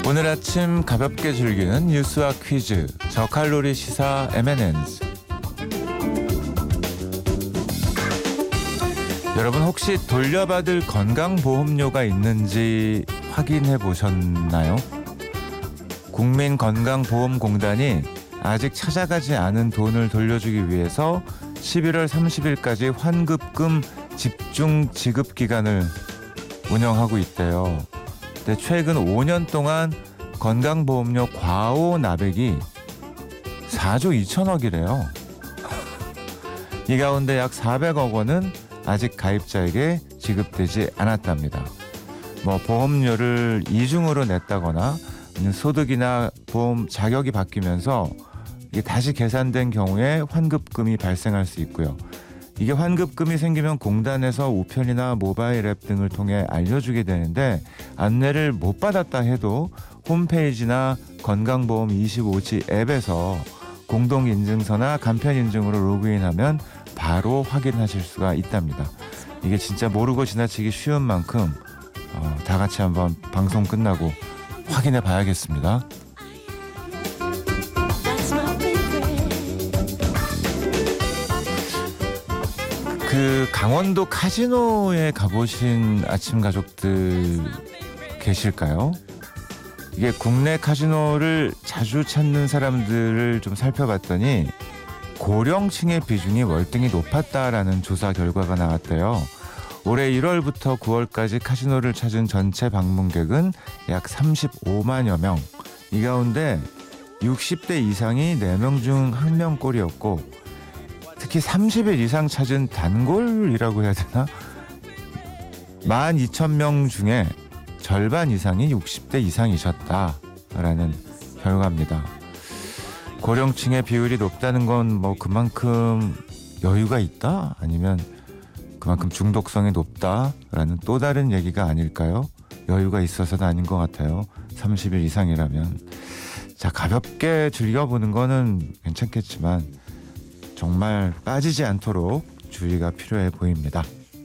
오늘 아침 가볍게 즐기는 뉴스와 퀴즈 저칼로리 시사 M&N's. 여러분 혹시 돌려받을 건강보험료가 있는지 확인해 보셨나요? 국민건강보험공단이 아직 찾아가지 않은 돈을 돌려주기 위해서 11월 30일까지 환급금 집중 지급 기간을 운영하고 있대요. 근데 최근 5년 동안 건강보험료 과오 납액이 4조 2천억이래요. 이 가운데 약 400억 원은 아직 가입자에게 지급되지 않았답니다. 보험료를 이중으로 냈다거나 소득이나 보험 자격이 바뀌면서 이게 다시 계산된 경우에 환급금이 발생할 수 있고요. 이게 환급금이 생기면 공단에서 우편이나 모바일 앱 등을 통해 알려주게 되는데 안내를 못 받았다 해도 홈페이지나 건강보험 25지 앱에서 공동인증서나 간편인증으로 로그인하면 바로 확인하실 수가 있답니다. 이게 진짜 모르고 지나치기 쉬운 만큼 다 같이 한번 방송 끝나고 확인해 봐야겠습니다. 강원도 카지노에 가보신 아침 가족들 계실까요? 이게 국내 카지노를 자주 찾는 사람들을 좀 살펴봤더니 고령층의 비중이 월등히 높았다라는 조사 결과가 나왔대요. 올해 1월부터 9월까지 카지노를 찾은 전체 방문객은 약 35만여 명. 이 가운데 60대 이상이 4명 중 1명꼴이었고 특히 30일 이상 찾은 단골이라고 해야 되나? 12,000명 중에 절반 이상이 60대 이상이셨다라는 결과입니다. 고령층의 비율이 높다는 건 그만큼 여유가 있다? 아니면 그만큼 중독성이 높다라는 또 다른 얘기가 아닐까요? 여유가 있어서는 아닌 것 같아요. 30일 이상이라면. 자, 가볍게 즐겨보는 거는 괜찮겠지만 정말 빠지지 않도록 주의가 필요해 보입니다.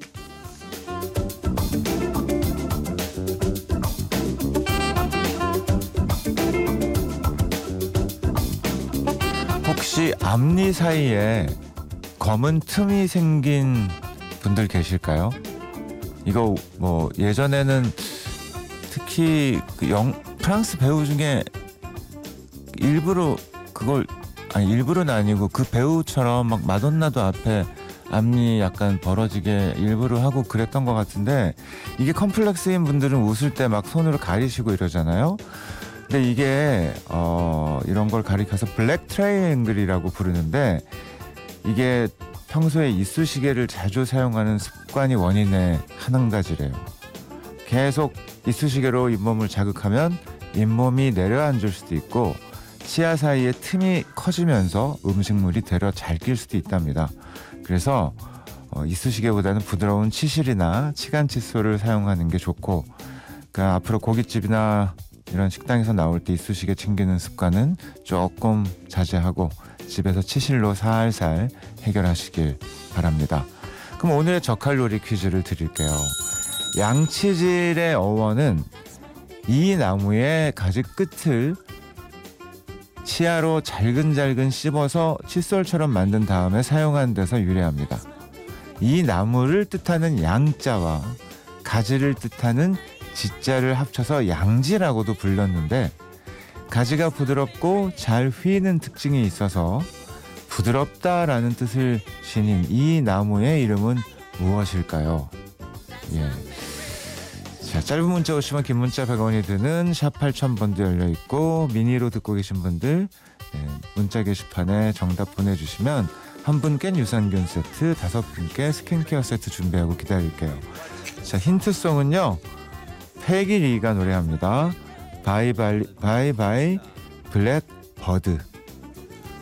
혹시 앞니 사이에 검은 틈이 생긴 분들 계실까요? 이거 예전에는 특히 프랑스 배우 중에 일부러 그걸 일부러는 아니고 그 배우처럼 막 마돈나도 앞에 앞니 약간 벌어지게 일부러 하고 그랬던 것 같은데 이게 컴플렉스인 분들은 웃을 때 막 손으로 가리시고 이러잖아요. 근데 이게 이런 걸 가리켜서 블랙 트라이앵글이라고 부르는데 이게 평소에 이쑤시개를 자주 사용하는 습관이 원인의 한 가지래요. 계속 이쑤시개로 잇몸을 자극하면 잇몸이 내려앉을 수도 있고 치아 사이에 틈이 커지면서 음식물이 되려 잘 낄 수도 있답니다. 그래서 이쑤시개보다는 부드러운 치실이나 치간 칫솔을 사용하는 게 좋고 그러니까 앞으로 고깃집이나 이런 식당에서 나올 때 이쑤시개 챙기는 습관은 조금 자제하고 집에서 치실로 살살 해결하시길 바랍니다. 그럼 오늘의 저칼로리 퀴즈를 드릴게요. 양치질의 어원은 이 나무의 가지 끝을 치아로 잘근잘근 씹어서 칫솔처럼 만든 다음에 사용한 데서 유래합니다. 이 나무를 뜻하는 양자와 가지를 뜻하는 지자를 합쳐서 양지라고도 불렸는데 가지가 부드럽고 잘 휘는 특징이 있어서 부드럽다라는 뜻을 지닌 이 나무의 이름은 무엇일까요? 자, 짧은 문자 오시면 긴 문자 100원이 드는 샵 8000번도 열려있고 미니로 듣고 계신 분들 문자 게시판에 정답 보내주시면 한 분께 유산균 세트, 5분께 스킨케어 세트 준비하고 기다릴게요. 자, 힌트송은요. 패기리가 노래합니다. 바이바이 블랙 버드.